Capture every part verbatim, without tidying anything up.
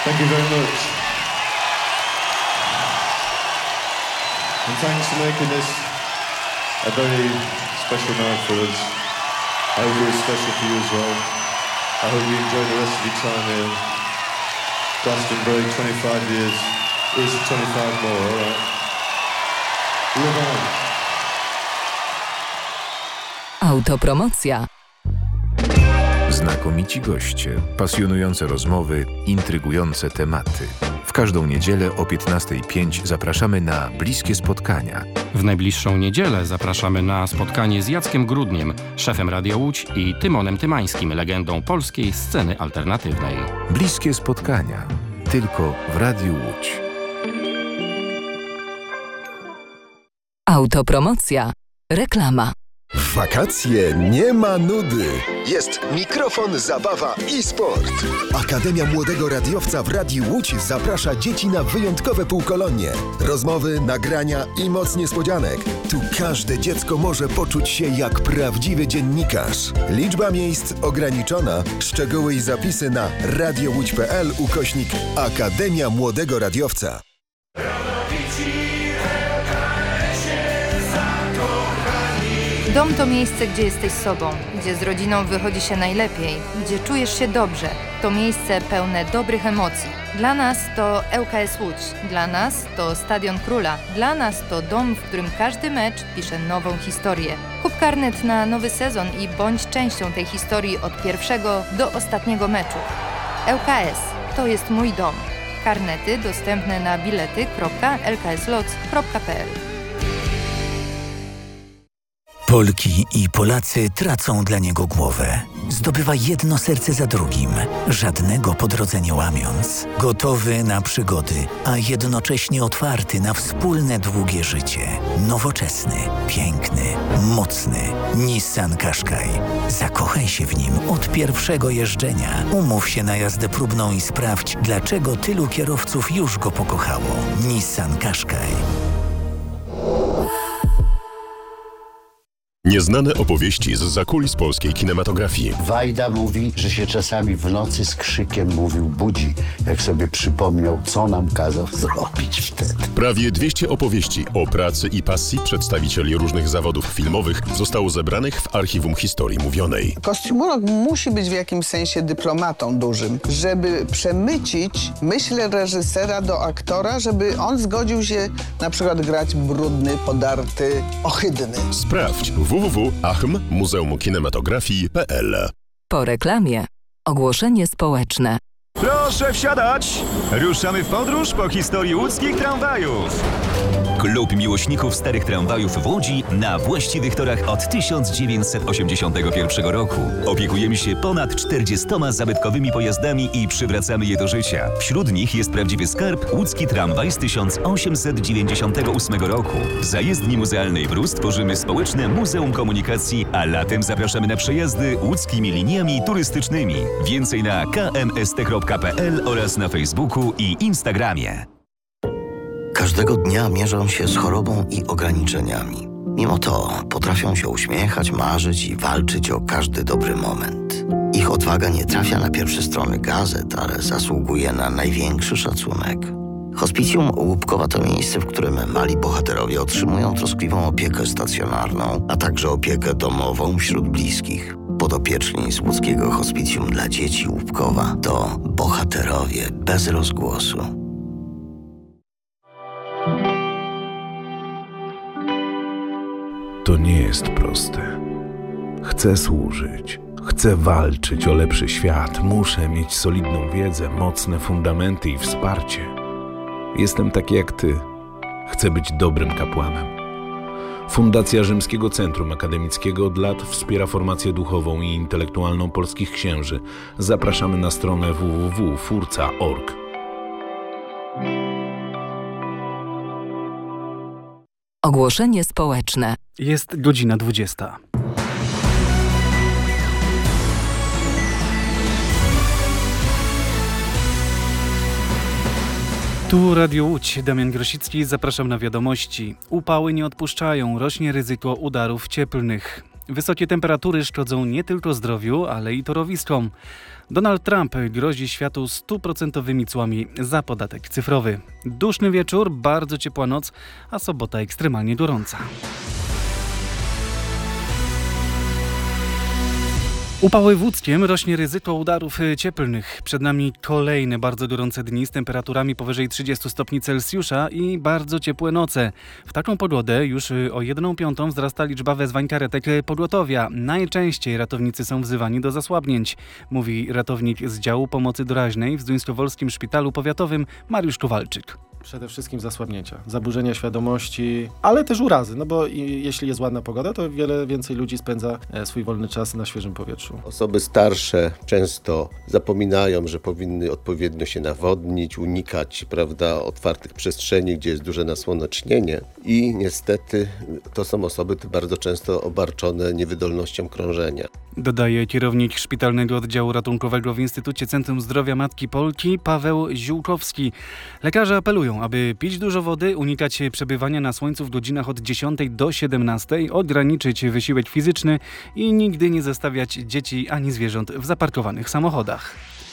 Thank you very much. And thanks for making this a very special night for us. I hope it was special for you as well. I hope you enjoy the rest of your time here. Glastonbury, twenty-five years. Here's twenty-five more, alright? Live on. Autopromocja. Znakomici goście, pasjonujące rozmowy, intrygujące tematy. W każdą niedzielę o piętnastej pięć zapraszamy na Bliskie Spotkania. W najbliższą niedzielę zapraszamy na spotkanie z Jackiem Grudniem, szefem Radia Łódź, i Tymonem Tymańskim, legendą polskiej sceny alternatywnej. Bliskie Spotkania. Tylko w Radiu Łódź. Autopromocja. Reklama. W wakacje nie ma nudy. Jest mikrofon, zabawa i sport. Akademia Młodego Radiowca w Radiu Łódź zaprasza dzieci na wyjątkowe półkolonie. Rozmowy, nagrania i moc niespodzianek. Tu każde dziecko może poczuć się jak prawdziwy dziennikarz. Liczba miejsc ograniczona. Szczegóły i zapisy na radiowódź kropka p l ukośnik Akademia Młodego Radiowca. Dom to miejsce, gdzie jesteś sobą, gdzie z rodziną wychodzi się najlepiej, gdzie czujesz się dobrze. To miejsce pełne dobrych emocji. Dla nas to L K S Łódź, dla nas to Stadion Króla, dla nas to dom, w którym każdy mecz pisze nową historię. Kup karnet na nowy sezon i bądź częścią tej historii od pierwszego do ostatniego meczu. L K S to jest mój dom. Karnety dostępne na bilety kropka l k s lots kropka p l. Polki i Polacy tracą dla niego głowę. Zdobywa jedno serce za drugim, żadnego po drodze nie łamiąc. Gotowy na przygody, a jednocześnie otwarty na wspólne długie życie. Nowoczesny, piękny, mocny Nissan Qashqai. Zakochaj się w nim od pierwszego jeżdżenia. Umów się na jazdę próbną i sprawdź, dlaczego tylu kierowców już go pokochało. Nissan Qashqai. Nieznane opowieści z zakulis polskiej kinematografii. Wajda mówi, że się czasami w nocy z krzykiem mówił budzi, jak sobie przypomniał, co nam kazał zrobić wtedy. Prawie dwieście opowieści o pracy i pasji przedstawicieli różnych zawodów filmowych zostało zebranych w Archiwum Historii Mówionej. Kostiumolog musi być w jakimś sensie dyplomatą dużym, żeby przemycić myśl reżysera do aktora, żeby on zgodził się na przykład grać brudny, podarty, ohydny. Sprawdź w w w kropka a c h m muzeum kinematografii kropka p l. Po reklamie. Ogłoszenie społeczne. Proszę wsiadać! Ruszamy w podróż po historii łódzkich tramwajów. Klub miłośników starych tramwajów w Łodzi na właściwych torach od tysiąc dziewięćset osiemdziesiątego pierwszego roku. Opiekujemy się ponad czterdziestoma zabytkowymi pojazdami i przywracamy je do życia. Wśród nich jest prawdziwy skarb łódzki tramwaj z tysiąc osiemset dziewięćdziesiątego ósmego roku. W zajezdni muzealnej Brus tworzymy społeczne Muzeum Komunikacji, a latem zapraszamy na przejazdy łódzkimi liniami turystycznymi. Więcej na k m s t kropka p l oraz na Facebooku i Instagramie. Każdego dnia mierzą się z chorobą i ograniczeniami. Mimo to potrafią się uśmiechać, marzyć i walczyć o każdy dobry moment. Ich odwaga nie trafia na pierwsze strony gazet, ale zasługuje na największy szacunek. Hospicjum Łupkowa to miejsce, w którym mali bohaterowie otrzymują troskliwą opiekę stacjonarną, a także opiekę domową wśród bliskich. Podopieczni z łódzkiego Hospicjum dla dzieci Łupkowa to bohaterowie bez rozgłosu. To nie jest proste. Chcę służyć, chcę walczyć o lepszy świat, muszę mieć solidną wiedzę, mocne fundamenty i wsparcie. Jestem taki jak ty. Chcę być dobrym kapłanem. Fundacja Rzymskiego Centrum Akademickiego od lat wspiera formację duchową i intelektualną polskich księży. Zapraszamy na stronę w w w kropka furca kropka org. Ogłoszenie społeczne. Jest godzina dwudziesta. Tu Radio Łódź, Damian Grosicki, zapraszam na wiadomości. Upały nie odpuszczają, rośnie ryzyko udarów cieplnych. Wysokie temperatury szkodzą nie tylko zdrowiu, ale i torowiskom. Donald Trump grozi światu stuprocentowymi cłami za podatek cyfrowy. Duszny wieczór, bardzo ciepła noc, a sobota ekstremalnie gorąca. Upały wódzkiem, rośnie ryzyko udarów cieplnych. Przed nami kolejne bardzo gorące dni z temperaturami powyżej trzydziestu stopni Celsjusza i bardzo ciepłe noce. W taką pogodę już o jedną piątą wzrasta liczba wezwań karetek pogotowia. Najczęściej ratownicy są wzywani do zasłabnięć, mówi ratownik z działu pomocy doraźnej w Zduńskowolskim Szpitalu Powiatowym Mariusz Kowalczyk. Przede wszystkim zasłabnięcia, zaburzenia świadomości, ale też urazy, no bo jeśli jest ładna pogoda, to wiele więcej ludzi spędza swój wolny czas na świeżym powietrzu. Osoby starsze często zapominają, że powinny odpowiednio się nawodnić, unikać, prawda, otwartych przestrzeni, gdzie jest duże nasłonecznienie i niestety to są osoby bardzo często obarczone niewydolnością krążenia. Dodaje kierownik Szpitalnego Oddziału Ratunkowego w Instytucie Centrum Zdrowia Matki Polki Paweł Ziółkowski. Lekarze apelują, aby pić dużo wody, unikać przebywania na słońcu w godzinach od dziesiątej do siedemnastej, ograniczyć wysiłek fizyczny i nigdy nie zostawiać dzieci ani zwierząt w zaparkowanych samochodach.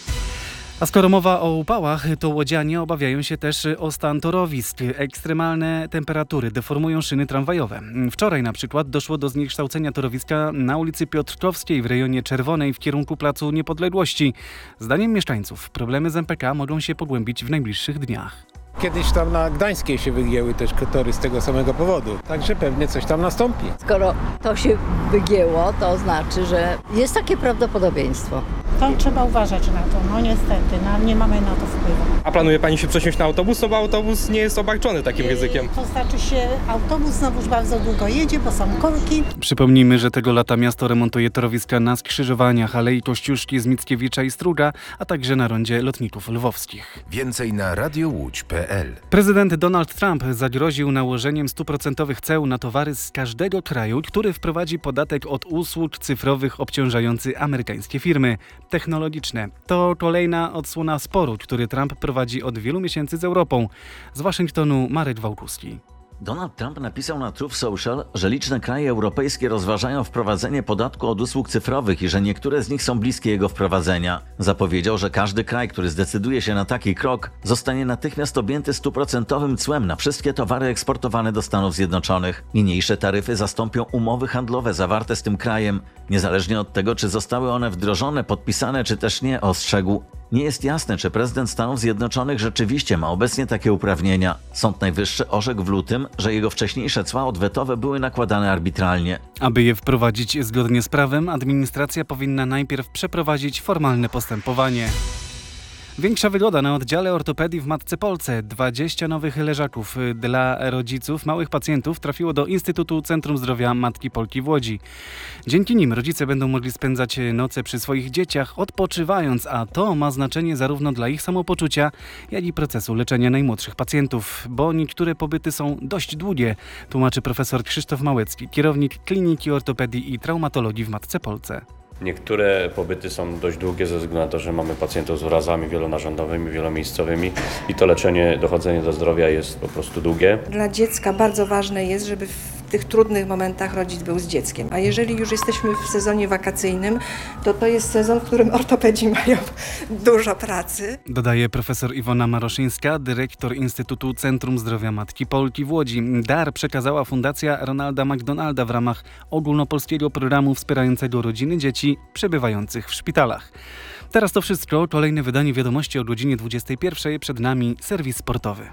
A skoro mowa o upałach, to łodzianie obawiają się też o stan torowisk. Ekstremalne temperatury deformują szyny tramwajowe. Wczoraj na przykład doszło do zniekształcenia torowiska na ulicy Piotrkowskiej w rejonie Czerwonej w kierunku Placu Niepodległości. Zdaniem mieszkańców problemy z M P K mogą się pogłębić w najbliższych dniach. Kiedyś tam na Gdańskiej się wygięły też tory z tego samego powodu, także pewnie coś tam nastąpi. Skoro to się wygięło, to znaczy, że jest takie prawdopodobieństwo. To trzeba uważać na to, no niestety, no, nie mamy na to wpływu. A planuje Pani się przesiąść na autobus, no bo autobus nie jest obarczony takim ryzykiem? To znaczy się, autobus znowuż bardzo długo jedzie, bo są korki. Przypomnijmy, że tego lata miasto remontuje torowiska na skrzyżowaniach Alei Kościuszki z Mickiewicza i Struga, a także na rondzie Lotników Lwowskich. Więcej na radiowódź kropka p l. Prezydent Donald Trump zagroził nałożeniem stuprocentowych ceł na towary z każdego kraju, który wprowadzi podatek od usług cyfrowych obciążający amerykańskie firmy technologiczne. To kolejna odsłona sporu, który Trump prowadzi od wielu miesięcy z Europą. Z Waszyngtonu Marek Wałkuski. Donald Trump napisał na Truth Social, że liczne kraje europejskie rozważają wprowadzenie podatku od usług cyfrowych i że niektóre z nich są bliskie jego wprowadzenia. Zapowiedział, że każdy kraj, który zdecyduje się na taki krok, zostanie natychmiast objęty stuprocentowym cłem na wszystkie towary eksportowane do Stanów Zjednoczonych. Niniejsze taryfy zastąpią umowy handlowe zawarte z tym krajem, niezależnie od tego, czy zostały one wdrożone, podpisane, czy też nie, ostrzegł. Nie jest jasne, czy prezydent Stanów Zjednoczonych rzeczywiście ma obecnie takie uprawnienia. Sąd Najwyższy orzekł w lutym, że jego wcześniejsze cła odwetowe były nakładane arbitralnie. Aby je wprowadzić zgodnie z prawem, administracja powinna najpierw przeprowadzić formalne postępowanie. Większa wygoda na oddziale ortopedii w Matce Polce. dwadzieścia nowych leżaków dla rodziców małych pacjentów trafiło do Instytutu Centrum Zdrowia Matki Polki w Łodzi. Dzięki nim rodzice będą mogli spędzać noce przy swoich dzieciach, odpoczywając, a to ma znaczenie zarówno dla ich samopoczucia, jak i procesu leczenia najmłodszych pacjentów, bo niektóre pobyty są dość długie, tłumaczy profesor Krzysztof Małecki, kierownik Kliniki Ortopedii i Traumatologii w Matce Polce. Niektóre pobyty są dość długie ze względu na to, że mamy pacjentów z urazami wielonarządowymi, wielomiejscowymi i to leczenie, dochodzenie do zdrowia jest po prostu długie. Dla dziecka bardzo ważne jest, żeby w tych trudnych momentach rodzic był z dzieckiem. A jeżeli już jesteśmy w sezonie wakacyjnym, to to jest sezon, w którym ortopedzi mają dużo pracy. Dodaje profesor Iwona Maroszyńska, dyrektor Instytutu Centrum Zdrowia Matki Polki w Łodzi. Dar przekazała Fundacja Ronalda McDonalda w ramach ogólnopolskiego programu wspierającego rodziny dzieci przebywających w szpitalach. Teraz to wszystko. Kolejne wydanie wiadomości o godzinie dwudziestej pierwszej. Przed nami serwis sportowy.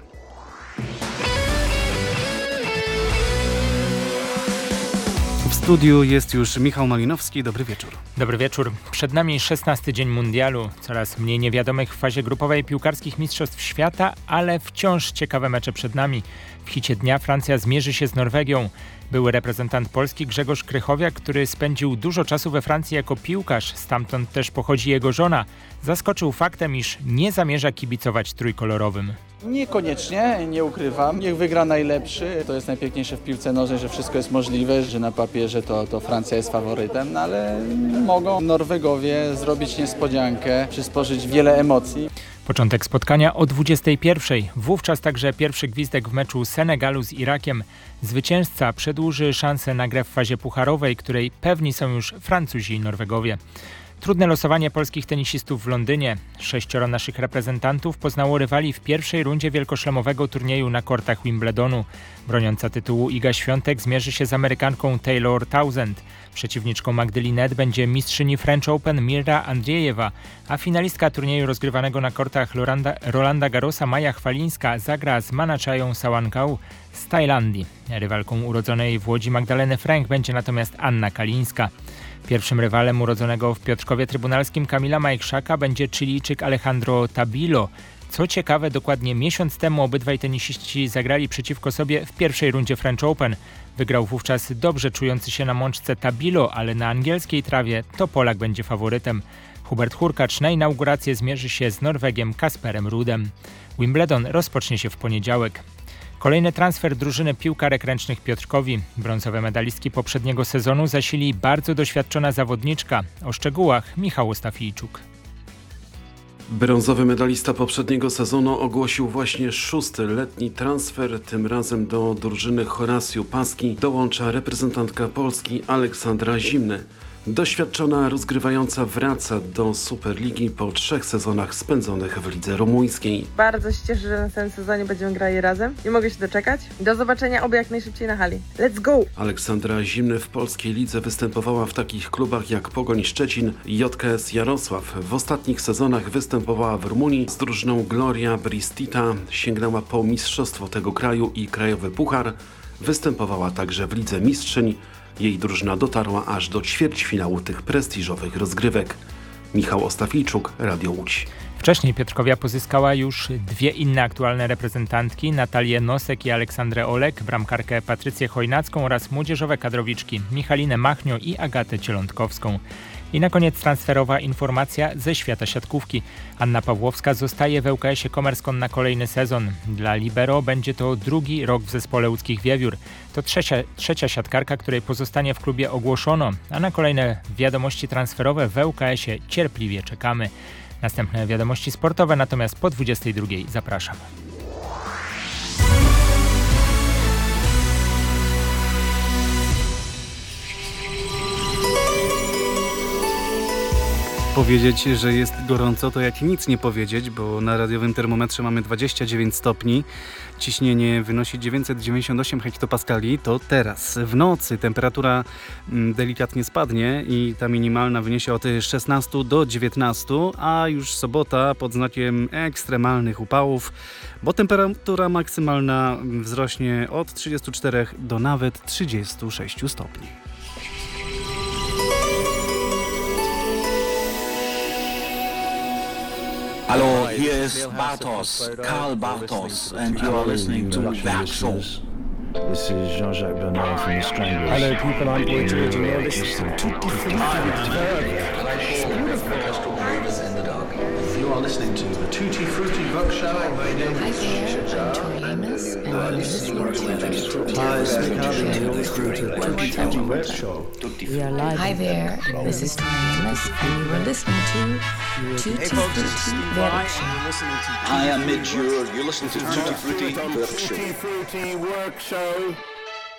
W studiu jest już Michał Malinowski. Dobry wieczór. Dobry wieczór. Przed nami szesnasty dzień mundialu. Coraz mniej niewiadomych w fazie grupowej piłkarskich mistrzostw świata, ale wciąż ciekawe mecze przed nami. W hicie dnia Francja zmierzy się z Norwegią. Były reprezentant Polski Grzegorz Krychowiak, który spędził dużo czasu we Francji jako piłkarz, stamtąd też pochodzi jego żona. Zaskoczył faktem, iż nie zamierza kibicować trójkolorowym. Niekoniecznie, nie ukrywam. Niech wygra najlepszy. To jest najpiękniejsze w piłce nożnej, że wszystko jest możliwe, że na papierze to, to Francja jest faworytem, no ale mogą Norwegowie zrobić niespodziankę, przysporzyć wiele emocji. Początek spotkania o dwudziestej pierwszej. Wówczas także pierwszy gwizdek w meczu Senegalu z Irakiem. Zwycięzca przedłuży szansę na grę w fazie pucharowej, której pewni są już Francuzi i Norwegowie. Trudne losowanie polskich tenisistów w Londynie. Sześcioro naszych reprezentantów poznało rywali w pierwszej rundzie wielkoszlemowego turnieju na kortach Wimbledonu. Broniąca tytułu Iga Świątek zmierzy się z Amerykanką Taylor Townsend. Przeciwniczką Magdy Linette będzie mistrzyni French Open Mirra Andriejewa, a finalistka turnieju rozgrywanego na kortach Rolanda, Rolanda Garrosa Maja Chwalińska zagra z Manaczają Sawankau z Tajlandii. Rywalką urodzonej w Łodzi Magdaleny Frank będzie natomiast Anna Kalińska. Pierwszym rywalem urodzonego w Piotrkowie Trybunalskim Kamila Majkrzaka będzie Chilijczyk Alejandro Tabilo. Co ciekawe, dokładnie miesiąc temu obydwaj tenisiści zagrali przeciwko sobie w pierwszej rundzie French Open. Wygrał wówczas dobrze czujący się na mączce Tabilo, ale na angielskiej trawie to Polak będzie faworytem. Hubert Hurkacz na inaugurację zmierzy się z Norwegiem Kasperem Rudem. Wimbledon rozpocznie się w poniedziałek. Kolejny transfer drużyny piłkarek ręcznych Piotrkowi. Brązowe medalistki poprzedniego sezonu zasili bardzo doświadczona zawodniczka. O szczegółach Michał Ostafijczuk. Brązowy medalista poprzedniego sezonu ogłosił właśnie szósty letni transfer. Tym razem do drużyny Horacio Paschi dołącza reprezentantka Polski Aleksandra Zimny. Doświadczona rozgrywająca wraca do Superligi po trzech sezonach spędzonych w lidze rumuńskiej. Bardzo się cieszę, że w tym sezonie będziemy grali razem. Nie mogę się doczekać. Do zobaczenia oby jak najszybciej na hali. Let's go! Aleksandra Zimny w polskiej lidze występowała w takich klubach jak Pogoń Szczecin i J K S Jarosław. W ostatnich sezonach występowała w Rumunii z drużyną Gloria Bristita. Sięgnęła po mistrzostwo tego kraju i krajowy puchar. Występowała także w Lidze Mistrzyń. Jej drużyna dotarła aż do ćwierćfinału tych prestiżowych rozgrywek. Michał Ostafijczuk, Radio Łódź. Wcześniej Piotrkowia pozyskała już dwie inne aktualne reprezentantki, Natalię Nosek i Aleksandrę Olek, bramkarkę Patrycję Chojnacką oraz młodzieżowe kadrowiczki Michalinę Machnio i Agatę Cielątkowską. I na koniec transferowa informacja ze świata siatkówki. Anna Pawłowska zostaje w L K S-ie Komerskon na kolejny sezon. Dla libero będzie to drugi rok w zespole łódzkich Wiewiór. To trzecia, trzecia siatkarka, której pozostanie w klubie ogłoszono, a na kolejne wiadomości transferowe w L K S-ie cierpliwie czekamy. Następne wiadomości sportowe natomiast po dwudziestej drugiej. Zapraszam. Powiedzieć, że jest gorąco, to jak nic nie powiedzieć, bo na radiowym termometrze mamy dwadzieścia dziewięć stopni, ciśnienie wynosi dziewięćset dziewięćdziesiąt osiem hektopaskali, to teraz. W nocy temperatura delikatnie spadnie i ta minimalna wyniesie od szesnastu do dziewiętnastu, a już sobota pod znakiem ekstremalnych upałów, bo temperatura maksymalna wzrośnie od trzydziestu czterech do nawet trzydziestu sześciu stopni. Hello, here is Bartos, Karl Bartos, and you are listening to Werkshow. This is Jean-Jacques Bernard from The Stranglers. Hello, people, I'm Boy George, and you're listening to You are listening to the Tutti Frutti Workshop. My name is Tori Amos, and you're listening to Hi, it's Nick Harvey, and you're listening to the Tutti Frutti Workshop. We are live. Hi there, this is Tori Amos, and you are listening to Tutti Frutti Workshop. Hi, I'm Mitch Ure. You're listening to Tutti Frutti Workshop. Tutti Frutti Workshop.